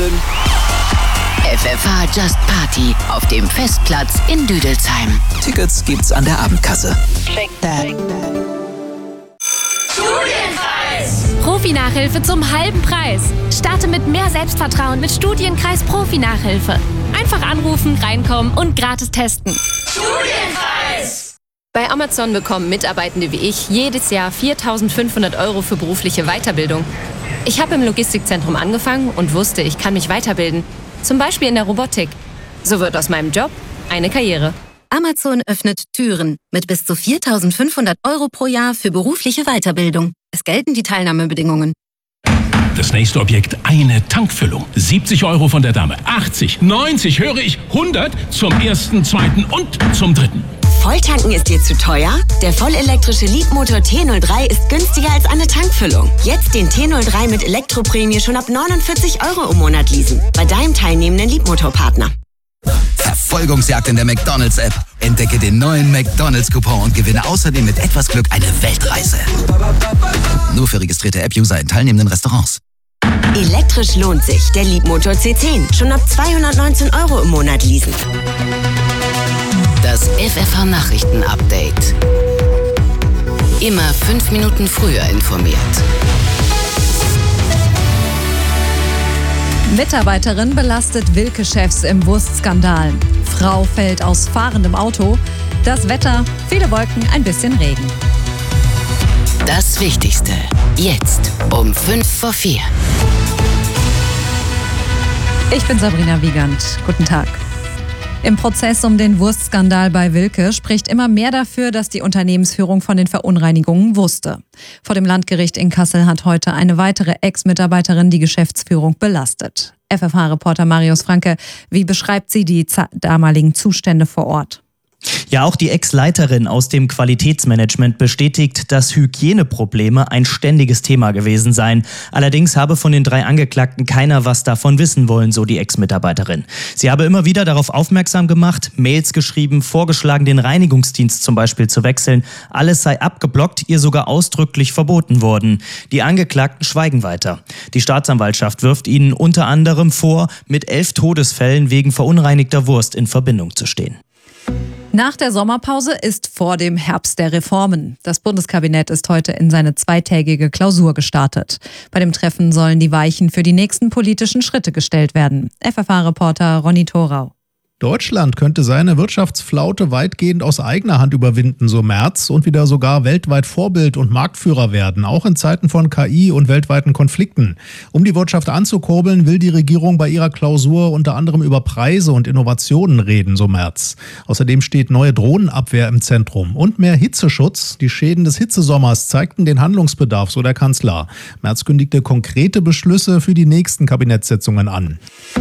wollen. FFH Just Party auf dem Festplatz in Düdelsheim. Tickets gibt's an der Abendkasse. Profi-Nachhilfe zum halben Preis. Starte mit mehr Selbstvertrauen mit Studienkreis Profi-Nachhilfe. Einfach anrufen, reinkommen und gratis testen. Studienkreis! Bei Amazon bekommen Mitarbeitende wie ich jedes Jahr 4.500 € für berufliche Weiterbildung. Ich habe im Logistikzentrum angefangen und wusste, ich kann mich weiterbilden. Zum Beispiel in der Robotik. So wird aus meinem Job eine Karriere. Amazon öffnet Türen mit bis zu 4.500 € pro Jahr für berufliche Weiterbildung. Es gelten die Teilnahmebedingungen. Das nächste Objekt, eine Tankfüllung. 70 € von der Dame. 80, 90, höre ich, 100 zum ersten, zweiten und zum dritten. Volltanken ist dir zu teuer? Der vollelektrische Leapmotor T03 ist günstiger als eine Tankfüllung. Jetzt den T03 mit Elektroprämie schon ab 49 € im Monat leasen. Bei deinem teilnehmenden Leapmotor-Partner. Verfolgungsjagd in der McDonald's-App. Entdecke den neuen McDonald's-Coupon und gewinne außerdem mit etwas Glück eine Weltreise. Nur für registrierte App-User in teilnehmenden Restaurants. Elektrisch lohnt sich. Der Leapmotor C10. Schon ab 219 € im Monat leasen. Das FFH Nachrichten-Update. Immer 5 Minuten früher informiert. Mitarbeiterin belastet Wilke-Chefs im Wurstskandal. Frau fällt aus fahrendem Auto. Das Wetter, viele Wolken, ein bisschen Regen. Das Wichtigste. Jetzt um 3:55. Ich bin Sabrina Wiegand. Guten Tag. Im Prozess um den Wurstskandal bei Wilke spricht immer mehr dafür, dass die Unternehmensführung von den Verunreinigungen wusste. Vor dem Landgericht in Kassel hat heute eine weitere Ex-Mitarbeiterin die Geschäftsführung belastet. FFH-Reporter Marius Franke, wie beschreibt sie die damaligen Zustände vor Ort? Ja, auch die Ex-Leiterin aus dem Qualitätsmanagement bestätigt, dass Hygieneprobleme ein ständiges Thema gewesen seien. Allerdings habe von den 3 Angeklagten keiner was davon wissen wollen, so die Ex-Mitarbeiterin. Sie habe immer wieder darauf aufmerksam gemacht, Mails geschrieben, vorgeschlagen, den Reinigungsdienst zum Beispiel zu wechseln. Alles sei abgeblockt, ihr sogar ausdrücklich verboten worden. Die Angeklagten schweigen weiter. Die Staatsanwaltschaft wirft ihnen unter anderem vor, mit 11 Todesfällen wegen verunreinigter Wurst in Verbindung zu stehen. Nach der Sommerpause ist vor dem Herbst der Reformen. Das Bundeskabinett ist heute in seine 2-tägige Klausur gestartet. Bei dem Treffen sollen die Weichen für die nächsten politischen Schritte gestellt werden. FFH-Reporter Ronny Thorau. Deutschland könnte seine Wirtschaftsflaute weitgehend aus eigener Hand überwinden, so Merz, und wieder sogar weltweit Vorbild und Marktführer werden, auch in Zeiten von KI und weltweiten Konflikten. Um die Wirtschaft anzukurbeln, will die Regierung bei ihrer Klausur unter anderem über Preise und Innovationen reden, so Merz. Außerdem steht neue Drohnenabwehr im Zentrum und mehr Hitzeschutz. Die Schäden des Hitzesommers zeigten den Handlungsbedarf, so der Kanzler. Merz kündigte konkrete Beschlüsse für die nächsten Kabinettssitzungen an.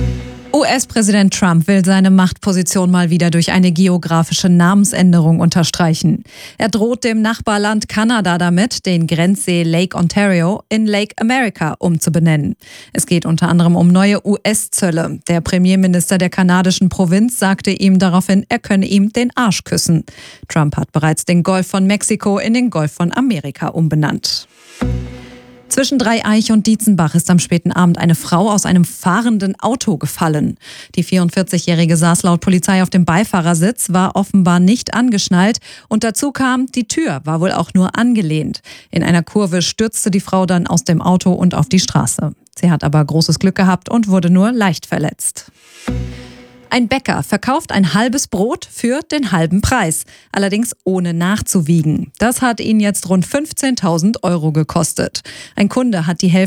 US-Präsident Trump will seine Machtposition mal wieder durch eine geografische Namensänderung unterstreichen. Er droht dem Nachbarland Kanada damit, den Grenzsee Lake Ontario in Lake America umzubenennen. Es geht unter anderem um neue US-Zölle. Der Premierminister der kanadischen Provinz sagte ihm daraufhin, er könne ihm den Arsch küssen. Trump hat bereits den Golf von Mexiko in den Golf von Amerika umbenannt. Zwischen Dreieich und Dietzenbach ist am späten Abend eine Frau aus einem fahrenden Auto gefallen. Die 44-Jährige saß laut Polizei auf dem Beifahrersitz, war offenbar nicht angeschnallt und dazu kam, die Tür war wohl auch nur angelehnt. In einer Kurve stürzte die Frau dann aus dem Auto und auf die Straße. Sie hat aber großes Glück gehabt und wurde nur leicht verletzt. Ein Bäcker verkauft ein halbes Brot für den halben Preis, allerdings ohne nachzuwiegen. Das hat ihn jetzt rund 15.000 € gekostet. Ein Kunde hat die Hälfte